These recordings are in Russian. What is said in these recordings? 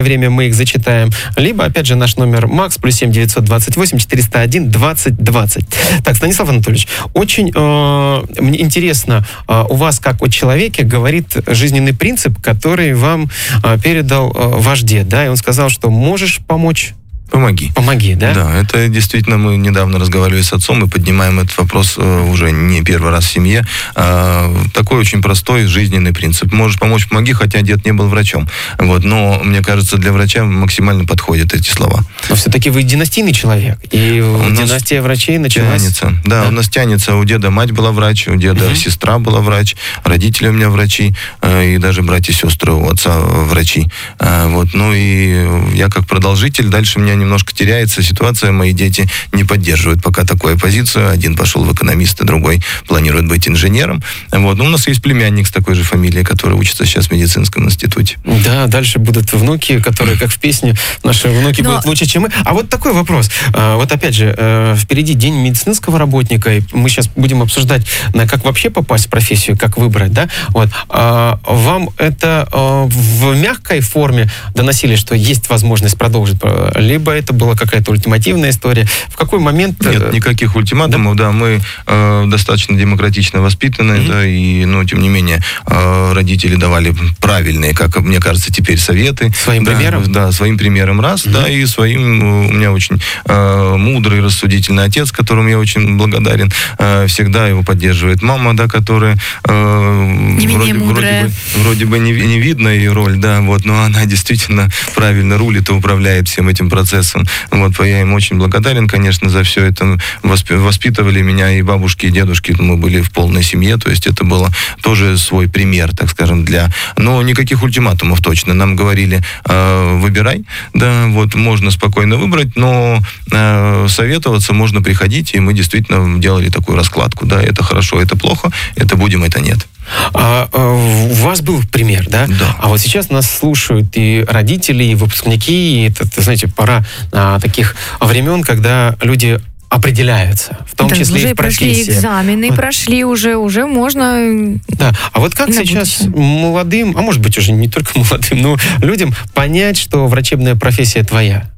время мы их зачитаем, либо, опять же, наш номер МАКС, +7 928 401 20 20. Так, Станислав Анатольевич, очень мне интересно, у вас, как о человеке, говорит жизненный принцип, который вам передал ваш дед, да, и он сказал, что можешь помочь... Помоги, да? Да, это действительно, мы недавно разговаривали с отцом и поднимаем этот вопрос уже не первый раз в семье. Такой очень простой жизненный принцип. Можешь помочь, помоги, хотя дед не был врачом. Вот, но, мне кажется, для врача максимально подходят эти слова. Но все-таки вы династийный человек, и династия врачей началась... Тянется. Да, у нас тянется. У деда мать была врач, у деда сестра была врач, родители у меня врачи, и даже братья и сестры у отца врачи. Вот, ну и я как продолжитель, дальше у меня немножко теряется ситуация, мои дети не поддерживают пока такую позицию. Один пошел в экономисты, другой планирует быть инженером. Вот. Но у нас есть племянник с такой же фамилией, который учится сейчас в медицинском институте. Да, дальше будут внуки, которые, как в песне, наши внуки будут лучше, чем мы. А вот такой вопрос. Вот опять же, впереди День медицинского работника, и мы сейчас будем обсуждать, как вообще попасть в профессию, как выбрать, да? Вот. Вам это в мягкой форме доносили, что есть возможность продолжить, либо это была какая-то ультимативная история? В какой момент... Нет, никаких ультиматумов, да, мы достаточно демократично воспитаны, да, и, но, тем не менее, родители давали правильные, как мне кажется, теперь советы. Своим примером? Да, своим примером раз, да, и своим, у меня очень мудрый, рассудительный отец, которому я очень благодарен, всегда его поддерживает мама, да, которая вроде бы не видно ее роль, да, вот, но она действительно правильно рулит и управляет всем этим процессом. Вот, я им очень благодарен, конечно, за все это. Воспитывали меня и бабушки, и дедушки, мы были в полной семье, то есть это было тоже свой пример, так скажем, но никаких ультиматумов точно. Нам говорили, выбирай, да, вот, можно спокойно выбрать, но советоваться можно приходить, и мы действительно делали такую раскладку, да, это хорошо, это плохо, это будем, это нет. У вас был пример, да? Да. А вот сейчас нас слушают и родители, и выпускники, и это, знаете, пора таких времен, когда люди определяются, в том числе и в профессии. Прошли экзамены, прошли уже можно... Да, а вот как сейчас молодым, а может быть уже не только молодым, но людям понять, что врачебная профессия твоя?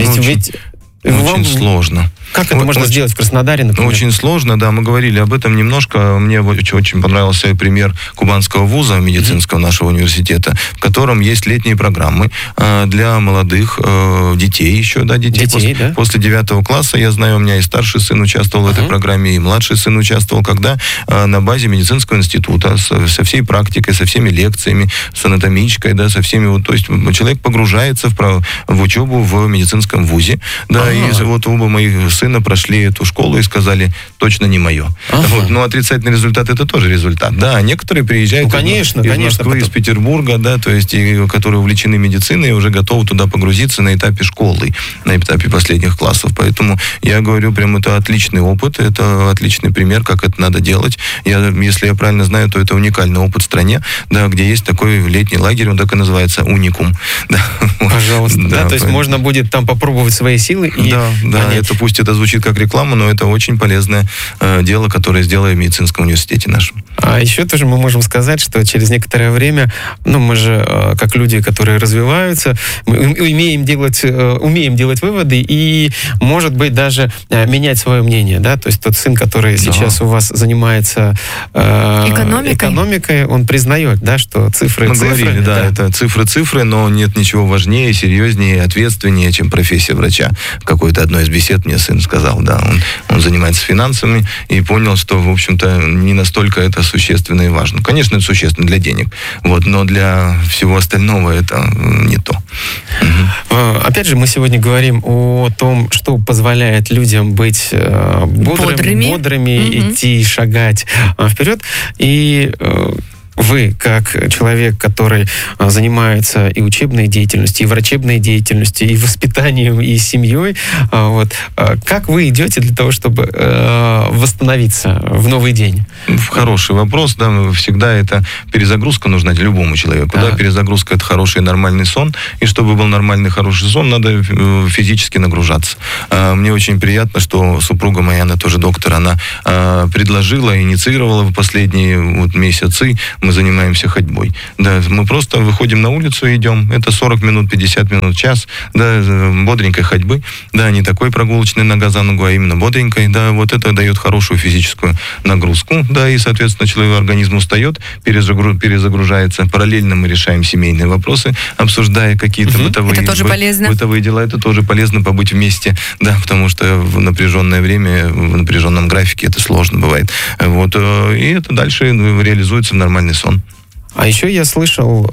Очень сложно. Как это можно сделать в Краснодаре, например? Очень сложно, да, мы говорили об этом немножко. Мне очень понравился пример Кубанского вуза медицинского нашего университета, в котором есть летние программы для молодых детей еще, да, детей после 9 класса. Я знаю, у меня и старший сын участвовал в этой программе, и младший сын участвовал, когда на базе медицинского института со всей практикой, со всеми лекциями, с анатомичкой, да, со всеми, вот, то есть человек погружается в учебу в медицинском вузе, да, и вот оба моих сына прошли эту школу и сказали, точно не мое. Вот, но отрицательный результат — это тоже результат. Да, а некоторые приезжают из Москвы, из Петербурга, да, то есть, которые увлечены медициной и уже готовы туда погрузиться на этапе школы, на этапе последних классов. Поэтому я говорю, прям это отличный опыт, это отличный пример, как это надо делать. Если я правильно знаю, то это уникальный опыт в стране, да, где есть такой летний лагерь, он так и называется, уникум. Да. Пожалуйста. Да, то есть можно будет там попробовать свои силы. Да, это пусть это звучит как реклама, но это очень полезное дело, которое сделали в медицинском университете нашем. А еще тоже мы можем сказать, что через некоторое время, мы же, как люди, которые развиваются, мы умеем делать выводы и, может быть, даже менять свое мнение, да, то есть тот сын, который сейчас у вас занимается экономикой, он признает, да, что цифры. Мы говорили, да, это цифры, но нет ничего важнее, серьезнее, ответственнее, чем профессия врача. В какой-то одной из бесед мне сын сказал, да, он занимается финансами и понял, что, в общем-то, не настолько это существенно и важно. Конечно, это существенно для денег, вот, но для всего остального это не то. Опять же, мы сегодня говорим о том, что позволяет людям быть бодрыми, идти, шагать вперед. И вы, как человек, который занимается и учебной деятельностью, и врачебной деятельностью, и воспитанием, и семьей, как вы идете для того, чтобы восстановиться в новый день? Хороший вопрос, да, всегда это перезагрузка нужна любому человеку, да, перезагрузка — это хороший нормальный сон, и чтобы был нормальный хороший сон, надо физически нагружаться. Мне очень приятно, что супруга моя, она тоже доктор, она предложила, инициировала в последние месяцы, мы мы занимаемся ходьбой. Да, мы просто выходим на улицу и идем. Это 40 минут, 50 минут, час, да, бодренькой ходьбы. Да, не такой прогулочной нога за ногу, а именно бодренькой. Да, вот это дает хорошую физическую нагрузку. Да, и, соответственно, человек организм устает, перезагружается. Параллельно мы решаем семейные вопросы, обсуждая какие-то бытовые дела. Это тоже полезно побыть вместе, да, потому что в напряженное время, в напряженном графике это сложно бывает. Вот, и это дальше реализуется в нормальный сон. А еще я слышал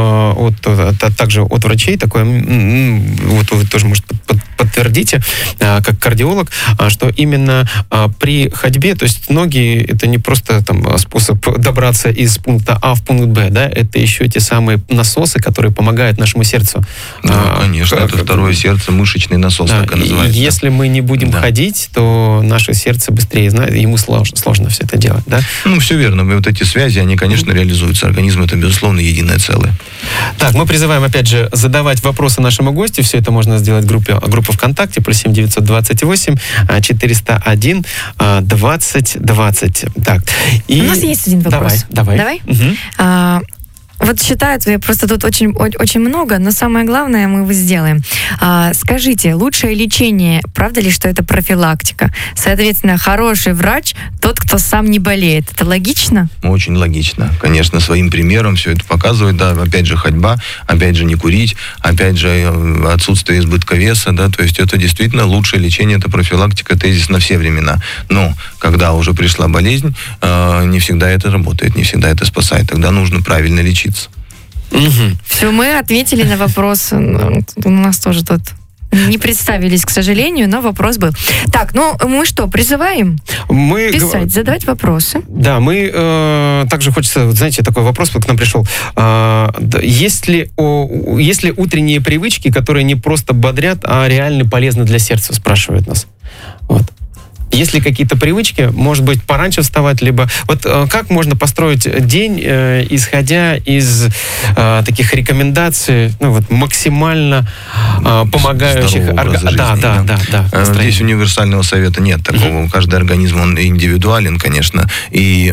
также от врачей, такое, вот вы тоже, может, подтвердите, как кардиолог, что именно при ходьбе, то есть ноги, это не просто там способ добраться из пункта А в пункт Б, да, это еще те самые насосы, которые помогают нашему сердцу. Да, конечно, это второе сердце, мышечный насос, да, так и называется. Если мы не будем ходить, то наше сердце быстрее знает, ему сложно все это делать, да? Ну, все верно, вот эти связи, они, конечно, реализуются, организм это, безусловно, единое целое. Так, мы призываем, опять же, задавать вопросы нашему гостю. Все это можно сделать в группе ВКонтакте, +7 928 401 20 20. Так. И... У нас есть один вопрос. Давай. Угу. Вот считают, просто тут очень много, но самое главное мы его сделаем. Скажите, лучшее лечение, правда ли, что это профилактика? Соответственно, хороший врач тот, кто сам не болеет. Это логично? Очень логично. Конечно, своим примером все это показывает. Да, опять же, ходьба, опять же, не курить, опять же, отсутствие избытка веса, да, то есть это действительно лучшее лечение, это профилактика, тезис на все времена. Но когда уже пришла болезнь, не всегда это работает, не всегда это спасает. Тогда нужно правильно лечиться. Угу. Все, мы ответили на вопрос. У нас тоже тут не представились, к сожалению, но вопрос был. Так, мы что, призываем писать, задавать вопросы? Да, мы также хочется, знаете, такой вопрос к нам пришел. Есть ли утренние привычки, которые не просто бодрят, а реально полезны для сердца, спрашивают нас. Вот. Есть ли какие-то привычки, может быть, пораньше вставать, либо... Вот как можно построить день, исходя из таких рекомендаций, максимально помогающих... Да. Здесь универсального совета нет такого. Каждый организм, он индивидуален, конечно. И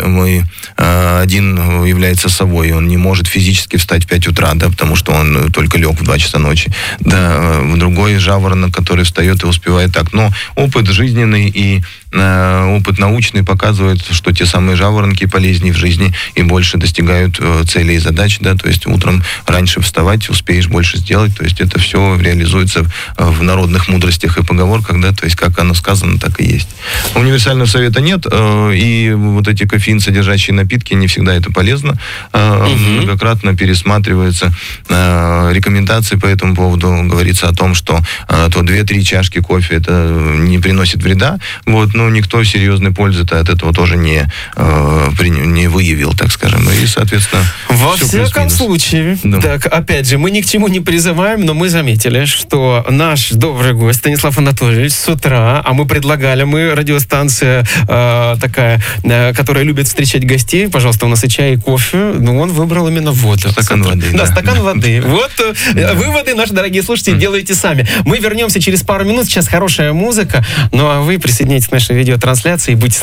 один является собой, он не может физически встать в 5 утра, да, потому что он только лег в 2 часа ночи. Да, другой жаворонок, который встает и успевает так. Но опыт жизненный и опыт научный показывает, что те самые жаворонки полезнее в жизни и больше достигают целей и задач, да, то есть утром раньше вставать, успеешь больше сделать, то есть это все реализуется в народных мудростях и поговорках, да, то есть как оно сказано, так и есть. Универсального совета нет, и вот эти кофеин содержащие напитки, не всегда это полезно, многократно пересматриваются рекомендации по этому поводу, говорится о том, что то 2-3 чашки кофе это не приносит вреда, вот, но никто серьезной пользы-то от этого тоже не выявил, так скажем. И, соответственно, во всяком случае, так, опять же, мы ни к чему не призываем, но мы заметили, что наш добрый гость Станислав Анатольевич с утра, а мы радиостанция такая, которая любит встречать гостей, пожалуйста, у нас и чай, и кофе, но он выбрал именно воду. Стакан воды. Да, стакан воды. Вот выводы, наши дорогие слушатели, делайте сами. Мы вернемся через пару минут, сейчас хорошая музыка, ну а вы присоединяйтесь к нашей видеотрансляции и будьте с нами.